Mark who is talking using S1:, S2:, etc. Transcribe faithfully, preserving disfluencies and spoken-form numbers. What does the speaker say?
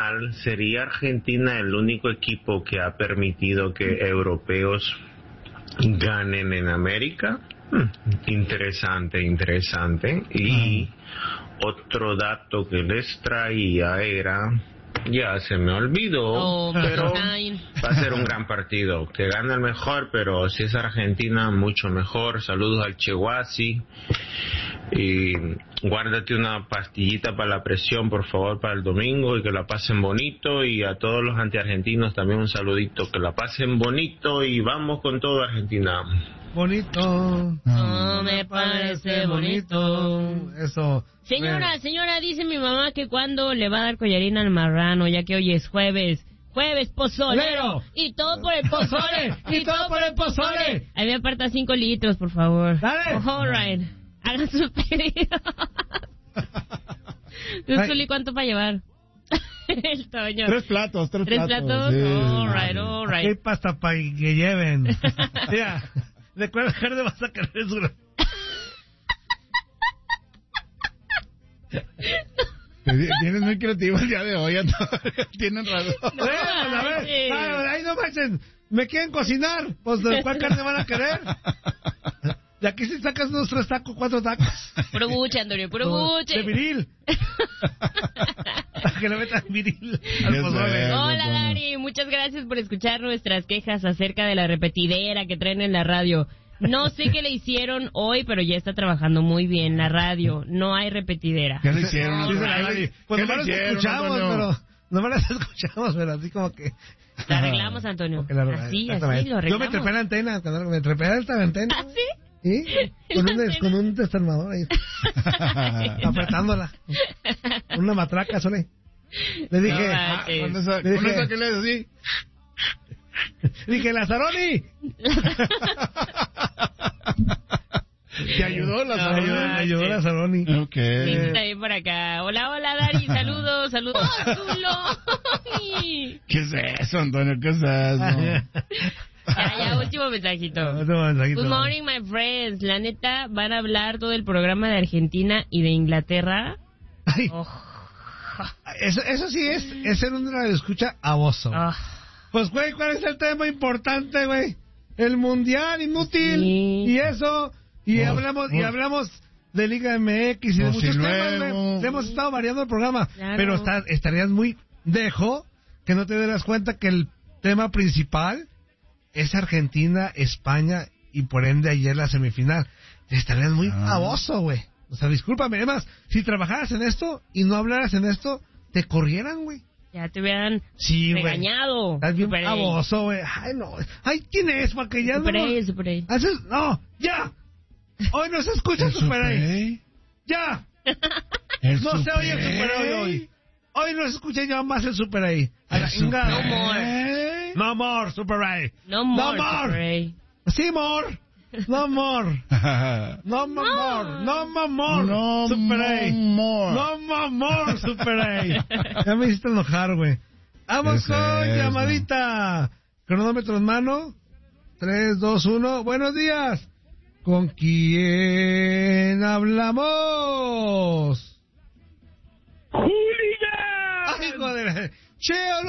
S1: Mundial, ¿sería Argentina el único equipo que ha permitido que europeos ganen en América? Hmm, interesante, interesante. Y otro dato que les traía era... Ya se me olvidó,
S2: oh,
S1: pero va a ser un gran partido. Que gane el mejor, pero si es Argentina, mucho mejor. Saludos al Cheguasi. Y guárdate una pastillita para la presión, por favor, para el domingo, y que la pasen bonito. Y a todos los antiargentinos también un saludito, que la pasen bonito, y vamos con todo, Argentina.
S3: Bonito.
S2: No me parece bonito.
S3: Eso.
S2: Señora,
S3: Ven.
S2: señora, dice mi mamá que cuando le va a dar collarín al marrano, ya que hoy es jueves. Jueves pozolero. Y todo por el pozole.
S3: Y todo por el pozole.
S2: Ahí me aparta cinco litros, por favor.
S3: Dale.
S2: Oh, all right. Hagan sus pedidos. ¿Tú, Zuli, cuánto para llevar? El Toño.
S4: Tres platos, tres,
S2: ¿Tres
S4: platos.
S2: platos?
S4: Sí.
S2: All right, all
S3: Aquí hay
S2: right.
S3: pasta para que lleven. Mira, ¿de cuál verde vas a querer eso?
S4: Tienes muy creativo el día de hoy, Antonio. Tienen razón.
S2: No,
S3: Ven, a ver,
S2: sí.
S3: ah, ahí no manchen. ¿Me quieren cocinar? Pues ¿de cuál carne van a querer? De aquí si sacas unos tres tacos, cuatro tacos.
S2: Puro buche, Antonio, puro buche.
S3: De viril. Que le metan viril al
S4: Yes,
S3: pozole.
S4: man.
S2: Hola, Dari, muchas gracias por escuchar nuestras quejas acerca de la repetidera que traen en la radio. No sé qué le hicieron hoy, pero ya está trabajando muy bien la radio. No hay repetidera.
S4: ¿Qué le hicieron?
S3: Dice la Lali, pues
S4: ¿Qué
S3: nomás
S4: le
S3: las
S4: hicieron,
S3: escuchamos,
S4: Antonio?
S3: pero... Nomás las escuchamos, pero así como que...
S2: La arreglamos, Antonio.
S3: Porque la-
S2: Así, así
S3: exactamente.
S2: lo
S3: Yo me
S2: arreglamos.
S3: trepé la antena, cuando me trepé esta antena.
S2: ¿Ah, sí?
S3: ¿Sí? Con
S2: La
S3: un, des-
S2: antena.
S3: con un desarmador ahí, apretándola. Una matraca, Sole. Le dije,
S2: No,
S4: Ah,
S2: Sí.
S4: con esa,
S3: Le
S4: con
S3: dije-
S4: esa que le así.
S3: dije, Lazaroni.
S4: ¿Te ayudó la
S3: Me
S4: Saroni?
S3: ayudó, me ayudó
S2: sí.
S3: Lazaroni.
S4: Ok.
S2: Sí, está bien por acá. Hola, hola, Dari. Saludos, saludos. ¡Oh, Zulo!
S4: ¿Qué es eso, Antonio? ¿Qué es eso?
S2: Ya, ya, último mensajito.
S3: Otro mensajito.
S2: Good morning, my friends. La neta, van a hablar todo el programa de Argentina y de Inglaterra.
S3: Ay,
S2: Oh,
S3: eso, eso sí es, es ser un radioescucha aboso.
S2: oh.
S3: Pues, güey, ¿cuál es el tema importante, güey? El mundial inútil.
S2: Sí.
S3: Y eso. Y
S4: Oh,
S3: hablamos y
S4: oh.
S3: hablamos de Liga M X y de
S4: Oh,
S3: muchos
S4: sí,
S3: temas,
S4: luego.
S3: güey. Le hemos estado variando el programa.
S2: Claro.
S3: Pero está- estarías muy dejo que no te darás cuenta que el tema principal es Argentina, España y por ende ayer la semifinal. Estarías muy
S4: Ah.
S3: baboso, güey. O sea, discúlpame. Además, si trabajaras en esto y no hablaras en esto, te corrieran, güey.
S2: Ya te hubieran
S3: Sí, güey.
S2: regañado.
S3: Estás bien
S2: Super A.
S3: baboso, güey. Ay, no. Ay, ¿quién es? Para que ya
S2: Super
S3: no...
S2: A, Super A.
S3: Haces... No, ya. Hoy no se escucha
S4: ¿El
S3: Super A.
S4: Super
S3: Ya.
S4: ¿El
S3: No se
S4: Super
S3: oye el Super A hoy. Hoy no se escucha ya más el Super A. A la
S4: ¿El
S3: chingada.
S4: Super
S3: No
S4: A?
S3: more. No more, Super A.
S2: No more,
S3: No more.
S2: Super
S3: Sí, more. No more. No more. No more. more.
S4: No
S3: Super A.
S4: more.
S3: No more, more, Super A. Ya me hiciste enojar, güey. Vamos
S4: ¿Qué es
S3: con
S4: eso?
S3: llamadita. Cronómetro en mano. Tres, dos, uno. Buenos días. ¿Con quién hablamos?
S5: ¡Julia!
S3: Ay, joder. Che,